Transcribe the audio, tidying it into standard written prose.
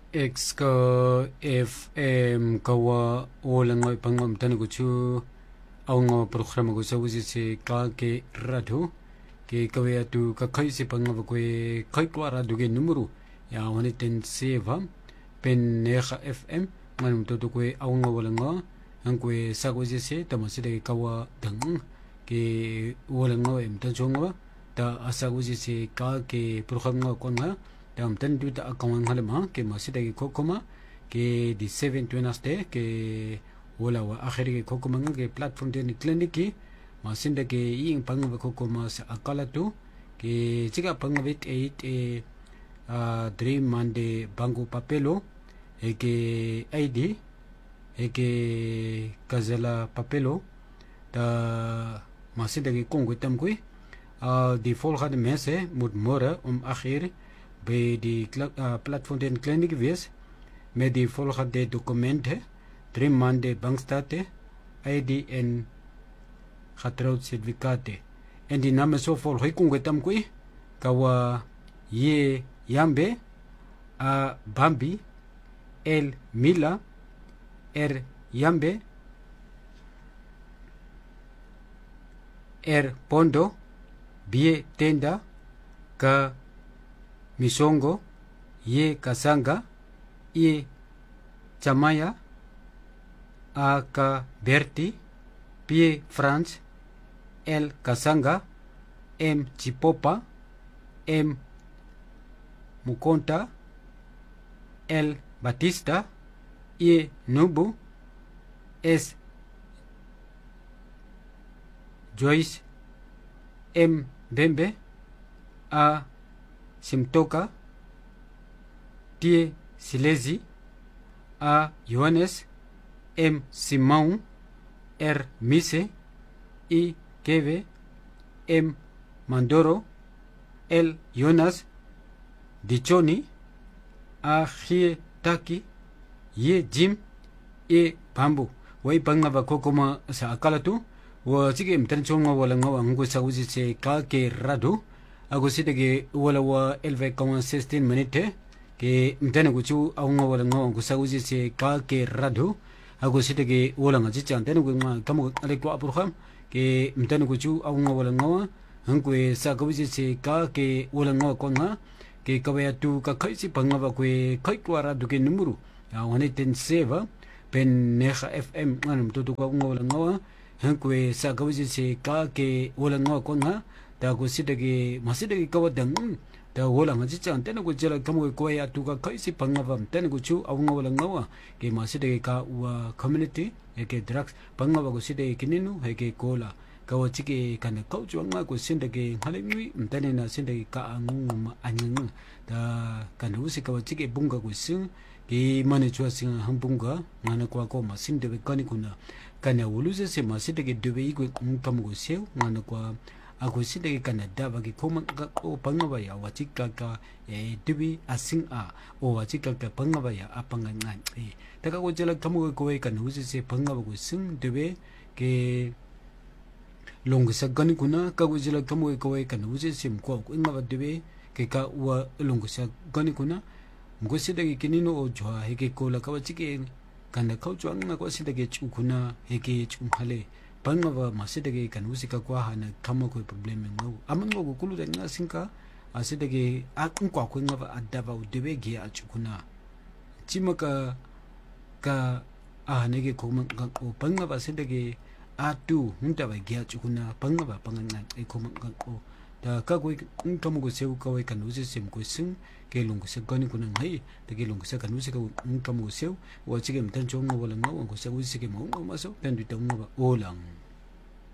X ka FM kawa olangoy pangom tanu kuchu aungo programa ko sa usi se ka ke radho ke kawe atu ka khai se pangwa ko khai ko radho ke numero ya wani ten seva pen neha FM manum to ko aungo walango ang ko sa ko se tamase de kawa dang ke olango em tan chonga ta asa usi se ka ke programa ko nga dam tan du ta akawang halama ke masida ke kokoma ke di 7 Wednesday ke wala wa akhiri ke kokoma ke platform de clinic ki masinda ke ing pangwa kokoma sa akala tu ke chiga pangwit 8 dream mande bangu papelo ke ID ke kazala papelo ta masinda ke kongo tamkui di volgende mensen moet morgen akhiri bij die platform den kliniek wees met die volgende documenten 3 maanden bankstaten, ID en getrouwcertificaten. En die namen zo vol hoi kongo tamkui kawa ye yambe a bambi el mila er yambe er pondo bie tenda ka misongo ye kasanga ye chamaya aka berti pie France el kasanga m chipopa m mukonta el batista ye nubu es Joyce m bembe a Simtoka Tie Silesi A Johannes M Simão R Mise I Keve M Mandoro L Jonas Dichoni A Hie Taki Ye Jim E Bambu Wai Pangava Kokoma sa akala tu wa sige mtanchonga wala ngawa ngo sa uzi se ka ke radu ako sita ke wala wa 11:16 minute ke mtana kuchu aunga wala ngawa ko sa uzi se ka ke radu ako sita ke wala nga chicha mtana ko nga kamo ale ko apurham ke mtana kuchu aunga wala ngawa hangko sa ko uzi se ka ke wala ngawa ko nga ke kawaya tu ka khaisi pangaba ko khai ko radu ke numero ya wani ten seva pen neha FM nganum tutu ko aunga wala ngawa hangko sa ko uzi se ka ke wala ngawa ko nga da ko sidage masidage kawadang da wala nga chicha antena ko jela kamo ko ya tu ka kaisi pangawam tena ko chu awanga wala ngawa ke masidage ka wa community ke drugs pangawa ko sidage kininu ke kola kawa chike kana kauchu nga ko sindage halimi mtane na sindage ka angung anyang da kana usi kawa chike bunga ko sing ke mane chua sing hambunga ngana ko ko masinde be kani kuna kana wuluze se masidage dube ko kamo ko sew ngana ko ako sidage Canada bagi koma o pangabaya wachika ka dubi asing o wachika ka pangabaya apangangan taka ko jala kamo ko kan usi se pangaba ko sing dube ke longsa gani kuna ka ko jala kamo ko kan usi se ko ngaba dube ke ka wa longsa gani kuna ngo sidage kinino o jwa heke ko la ka wachike kana ka jwa nga ko sidage chukuna heke chumhale pangava masidage kan usika kwa hana kama ko problem ngo amango ko kulu nga sinka asidage akun kwa ko ngava adaba udebe gi achukuna chimaka ka ahanege ko pangava sidage atu hunta ba gi achukuna pangava panganga e ko ko da ka ko kamo ko seu ka we kan usisim ko sing ke lungu se gani kuna ngai de ke lungu se kan usika kamo seu wa chige mtan chongo wala ngo ko se usike mo maso pendu ta ngo ba olang